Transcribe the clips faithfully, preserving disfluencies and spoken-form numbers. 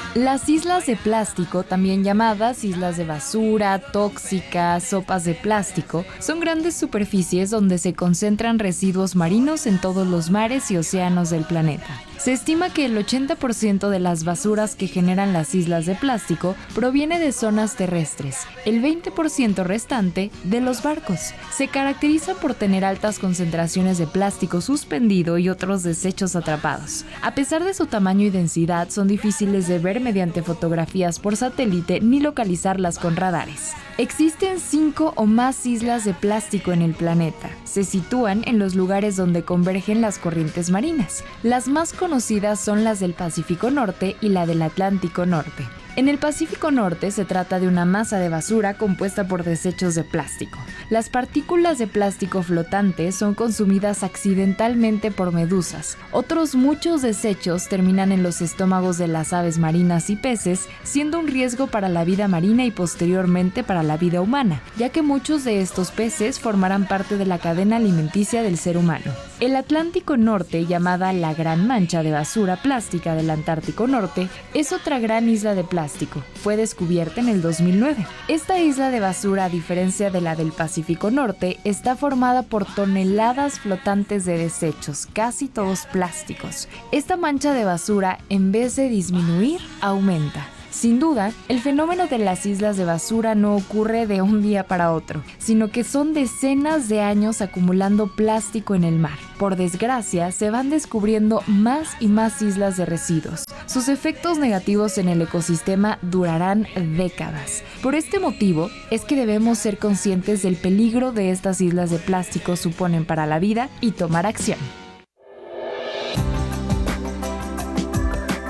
Las islas de plástico, también llamadas islas de basura, tóxicas, sopas de plástico, son grandes superficies donde se concentran residuos marinos en todos los mares y océanos del planeta. Se estima que el ochenta por ciento de las basuras que generan las islas de plástico proviene de zonas terrestres, el veinte por ciento restante de los barcos. Se caracterizan por tener altas concentraciones de plástico suspendido y otros desechos atrapados. A pesar de su tamaño y densidad, son difíciles de ver mediante fotografías por satélite ni localizarlas con radares. Existen cinco o más islas de plástico en el planeta. Se sitúan en los lugares donde convergen las corrientes marinas. Las más conocidas son las del Pacífico Norte y la del Atlántico Norte. En el Pacífico Norte se trata de una masa de basura compuesta por desechos de plástico. Las partículas de plástico flotantes son consumidas accidentalmente por medusas. Otros muchos desechos terminan en los estómagos de las aves marinas y peces, siendo un riesgo para la vida marina y posteriormente para la vida humana, ya que muchos de estos peces formarán parte de la cadena alimenticia del ser humano. El Atlántico Norte, llamada la Gran Mancha de Basura Plástica del Antártico Norte, es otra gran isla de plástico. Fue descubierta en el dos mil nueve. Esta isla de basura, a diferencia de la del Pacífico Norte, está formada por toneladas flotantes de desechos, casi todos plásticos. Esta mancha de basura, en vez de disminuir, aumenta. Sin duda, el fenómeno de las islas de basura no ocurre de un día para otro, sino que son decenas de años acumulando plástico en el mar. Por desgracia, se van descubriendo más y más islas de residuos. Sus efectos negativos en el ecosistema durarán décadas. Por este motivo, es que debemos ser conscientes del peligro de estas islas de plástico suponen para la vida y tomar acción.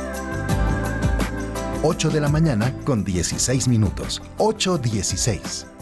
ocho de la mañana con dieciséis minutos. ocho dieciséis.